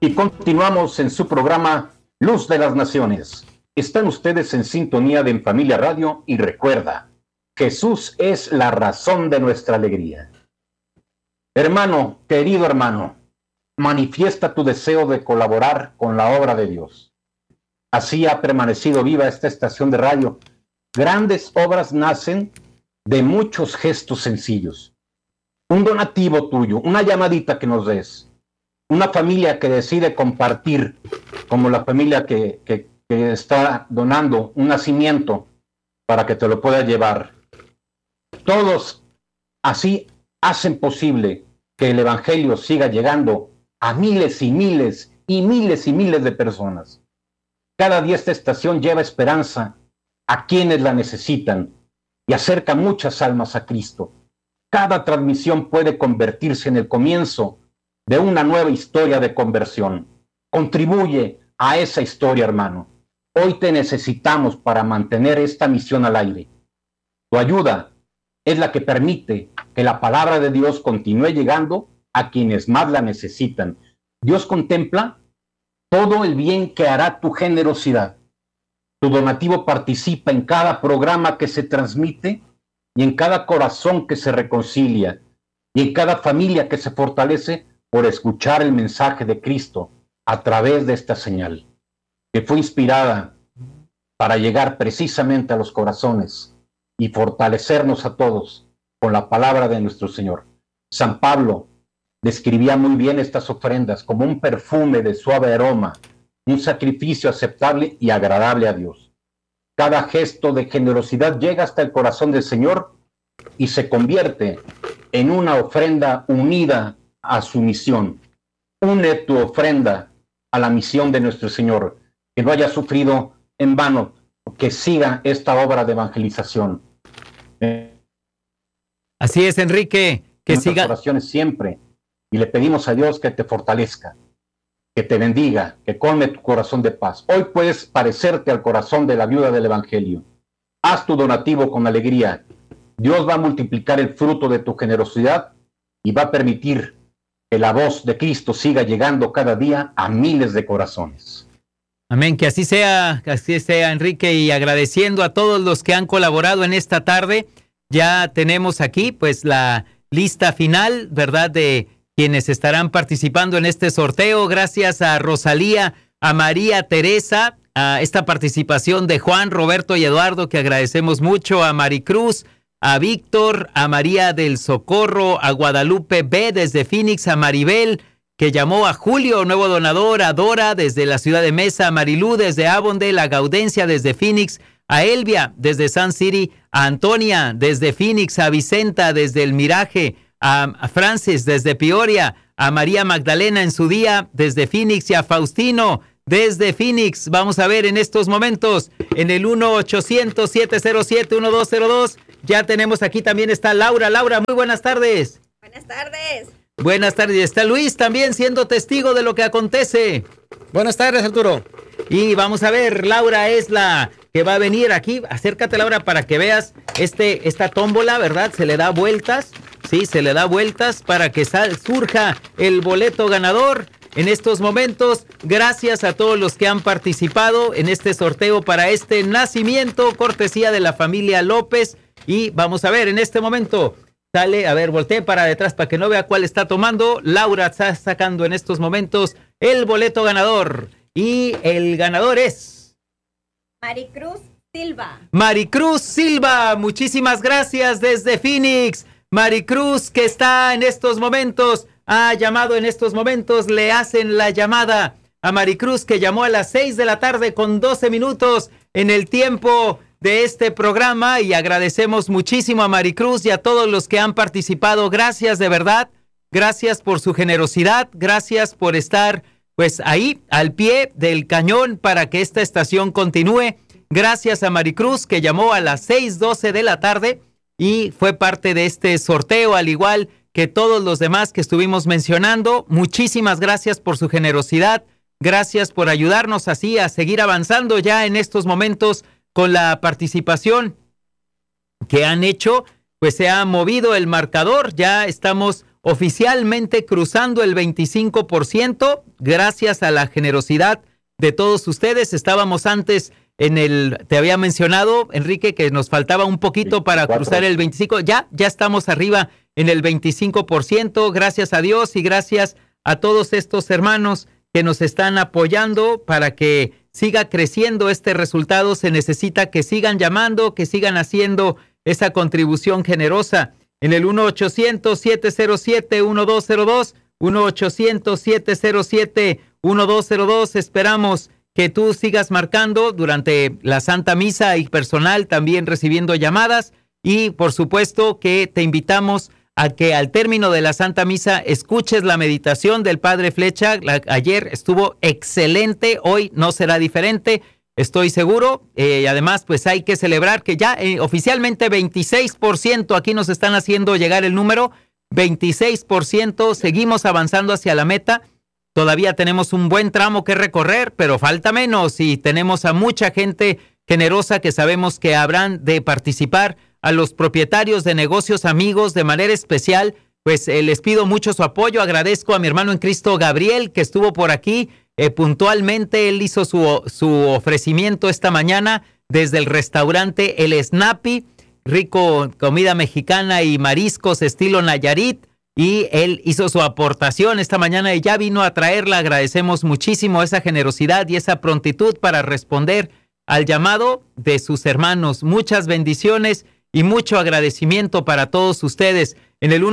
Y continuamos en su programa Luz de las Naciones. Están ustedes en sintonía de En Familia Radio y recuerda, Jesús es la razón de nuestra alegría. Hermano, querido hermano, manifiesta tu deseo de colaborar con la obra de Dios. Así ha permanecido viva esta estación de radio. Grandes obras nacen de muchos gestos sencillos. Un donativo tuyo, una llamadita que nos des, una familia que decide compartir, como la familia que está donando un nacimiento para que te lo pueda llevar. Todos así hacen posible que el Evangelio siga llegando a miles y miles y miles y miles de personas. Cada día esta estación lleva esperanza a quienes la necesitan y acerca muchas almas a Cristo. Cada transmisión puede convertirse en el comienzo de una nueva historia de conversión. Contribuye a esa historia, hermano. Hoy te necesitamos para mantener esta misión al aire. Tu ayuda es la que permite que la palabra de Dios continúe llegando a quienes más la necesitan. Dios contempla todo el bien que hará tu generosidad. Tu donativo participa en cada programa que se transmite y en cada corazón que se reconcilia y en cada familia que se fortalece por escuchar el mensaje de Cristo a través de esta señal, que fue inspirada para llegar precisamente a los corazones y fortalecernos a todos con la palabra de nuestro Señor. San Pablo describía muy bien estas ofrendas como un perfume de suave aroma, un sacrificio aceptable y agradable a Dios. Cada gesto de generosidad llega hasta el corazón del Señor y se convierte en una ofrenda unida a su misión. Une tu ofrenda a la misión de nuestro Señor, que no haya sufrido en vano, que siga esta obra de evangelización. Así es, Enrique, que siga oraciones siempre, y le pedimos a Dios que te fortalezca, que te bendiga, que colme tu corazón de paz. Hoy puedes parecerte al corazón de la viuda del Evangelio. Haz tu donativo con alegría. Dios va a multiplicar el fruto de tu generosidad y va a permitir que la voz de Cristo siga llegando cada día a miles de corazones. Amén, que así sea, Enrique, y agradeciendo a todos los que han colaborado en esta tarde. Ya tenemos aquí pues la lista final, ¿verdad?, de quienes estarán participando en este sorteo. Gracias a Rosalía, a María Teresa, a esta participación de Juan, Roberto y Eduardo, que agradecemos mucho, a Maricruz, a Víctor, a María del Socorro, a Guadalupe B. desde Phoenix, a Maribel, que llamó, a Julio, nuevo donador, a Dora desde la ciudad de Mesa, a Marilú desde Avondale, a Gaudencia desde Phoenix, a Elvia desde Sun City, a Antonia desde Phoenix, a Vicenta desde El Miraje, a Francis desde Peoria, a María Magdalena en su día desde Phoenix y a Faustino desde Phoenix. Vamos a ver en estos momentos en el 1-800-707-1202. Ya tenemos aquí, también está Laura. Laura, muy buenas tardes. Buenas tardes. Buenas tardes. Está Luis también siendo testigo de lo que acontece. Buenas tardes, Arturo. Y vamos a ver, Laura es la que va a venir aquí. Acércate, Laura, para que veas esta tómbola, ¿verdad? Se le da vueltas, sí, se le da vueltas para que surja el boleto ganador. En estos momentos, gracias a todos los que han participado en este sorteo para este nacimiento, cortesía de la familia López. Y vamos a ver, en este momento sale, a ver, voltee para detrás para que no vea cuál está tomando. Laura está sacando en estos momentos el boleto ganador. Y el ganador es Maricruz Silva. Maricruz Silva, muchísimas gracias desde Phoenix. Maricruz, que está en estos momentos, ha llamado en estos momentos, le hacen la llamada a Maricruz, que llamó a las 6 de la tarde con 12 minutos en el tiempo de este programa, y agradecemos muchísimo a Maricruz y a todos los que han participado. Gracias de verdad, gracias por su generosidad, gracias por estar pues ahí al pie del cañón para que esta estación continúe. Gracias a Maricruz, que llamó a las 6:12 de la tarde y fue parte de este sorteo, al igual que todos los demás que estuvimos mencionando. Muchísimas gracias por su generosidad, gracias por ayudarnos así a seguir avanzando ya en estos momentos con la participación que han hecho. Pues se ha movido el marcador, ya estamos oficialmente cruzando el 25%, gracias a la generosidad de todos ustedes. Estábamos antes te había mencionado, Enrique, que nos faltaba un poquito para cruzar el 25%. Ya estamos arriba en el 25%, gracias a Dios y gracias a todos estos hermanos que nos están apoyando para que siga creciendo este resultado. Se necesita que sigan llamando, que sigan haciendo esa contribución generosa. En el 1-800-707-1202, 1-800-707-1202, esperamos que tú sigas marcando durante la Santa Misa y personal también recibiendo llamadas, y por supuesto que te invitamos a que al término de la Santa Misa escuches la meditación del Padre Flecha. Ayer estuvo excelente, hoy no será diferente, estoy seguro. Y además, pues hay que celebrar que ya oficialmente 26%, aquí nos están haciendo llegar el número, 26%, seguimos avanzando hacia la meta. Todavía tenemos un buen tramo que recorrer, pero falta menos y tenemos a mucha gente generosa que sabemos que habrán de participar. A los propietarios de negocios amigos de manera especial, pues les pido mucho su apoyo. Agradezco a mi hermano en Cristo Gabriel, que estuvo por aquí puntualmente. Él hizo su ofrecimiento esta mañana desde el restaurante El Snappy, rico comida mexicana y mariscos estilo Nayarit, y él hizo su aportación esta mañana y ya vino a traerla. Agradecemos muchísimo esa generosidad y esa prontitud para responder al llamado de sus hermanos. Muchas bendiciones y mucho agradecimiento para todos ustedes. En el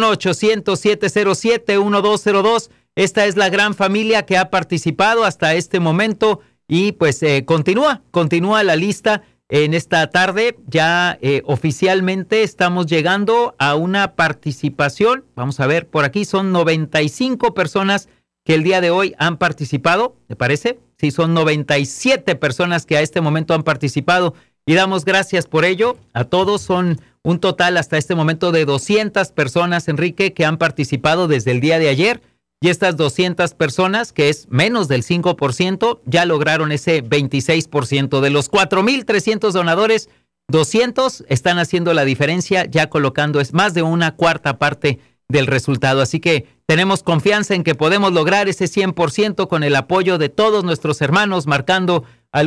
1-800-707-1202, esta es la gran familia que ha participado hasta este momento y pues continúa la lista. En esta tarde ya oficialmente estamos llegando a una participación. Vamos a ver, por aquí son 95 personas que el día de hoy han participado, ¿me parece? Sí, son 97 personas que a este momento han participado y damos gracias por ello. A todos son un total hasta este momento de 200 personas, Enrique, que han participado desde el día de ayer. Y estas 200 personas, que es menos del 5%, ya lograron ese 26%. De los 4,300 donadores, 200 están haciendo la diferencia, ya colocando es más de una cuarta parte del resultado. Así que tenemos confianza en que podemos lograr ese 100% con el apoyo de todos nuestros hermanos, marcando al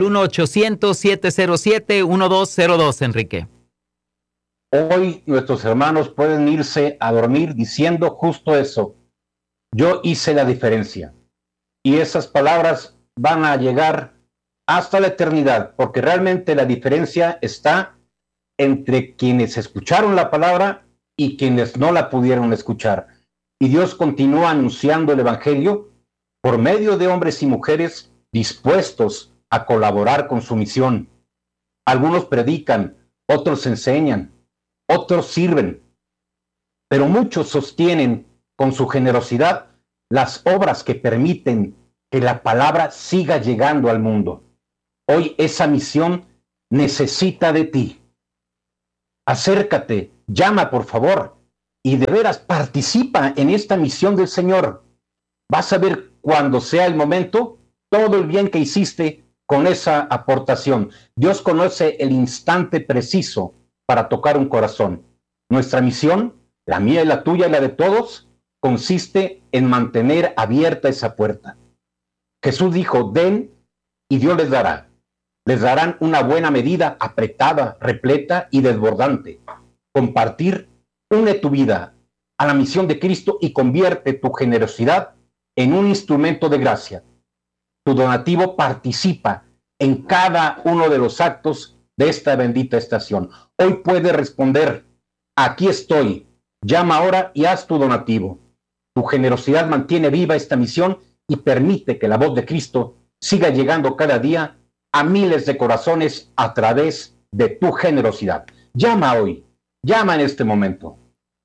1-800-707-1202, Enrique. Hoy nuestros hermanos pueden irse a dormir diciendo justo eso. Yo hice la diferencia. Y esas palabras van a llegar hasta la eternidad, porque realmente la diferencia está entre quienes escucharon la palabra y quienes no la pudieron escuchar. Y Dios continúa anunciando el Evangelio por medio de hombres y mujeres dispuestos a colaborar con su misión. Algunos predican, otros enseñan, otros sirven, pero muchos sostienen con su generosidad las obras que permiten que la palabra siga llegando al mundo. Hoy esa misión necesita de ti. Acércate, llama por favor, y de veras participa en esta misión del Señor. Vas a ver cuando sea el momento todo el bien que hiciste con esa aportación. Dios conoce el instante preciso para tocar un corazón. Nuestra misión, la mía y la tuya y la de todos, consiste en mantener abierta esa puerta. Jesús dijo, den y Dios les dará. Les darán una buena medida, apretada, repleta y desbordante. Compartir, une tu vida a la misión de Cristo y convierte tu generosidad en un instrumento de gracia. Tu donativo participa en cada uno de los actos de esta bendita estación. Hoy puedes responder, aquí estoy, llama ahora y haz tu donativo. Tu generosidad mantiene viva esta misión y permite que la voz de Cristo siga llegando cada día a miles de corazones a través de tu generosidad. Llama hoy, llama en este momento.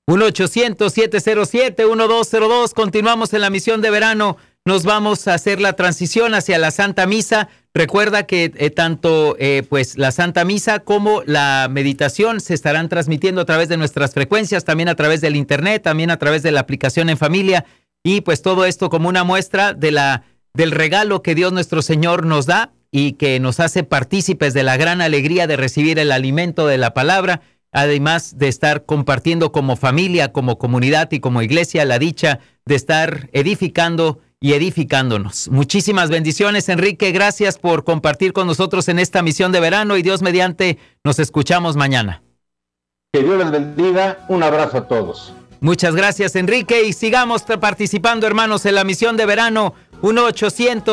1-800-707-1202. Continuamos en la misión de verano. Nos vamos a hacer la transición hacia la Santa Misa. Recuerda que tanto pues la Santa Misa como la meditación se estarán transmitiendo a través de nuestras frecuencias, también a través del internet, también a través de la aplicación En Familia, y pues todo esto como una muestra del regalo que Dios nuestro Señor nos da y que nos hace partícipes de la gran alegría de recibir el alimento de la palabra. además de estar compartiendo como familia, como comunidad y como iglesia, la dicha de estar edificando y edificándonos. Muchísimas bendiciones, Enrique. Gracias por compartir con nosotros en esta misión de verano y Dios mediante nos escuchamos mañana. Que Dios les bendiga. Un abrazo a todos. Muchas gracias, Enrique, y sigamos participando, hermanos, en la misión de verano.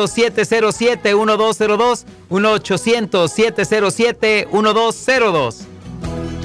1-800-707-1202, 1-800-707-1202.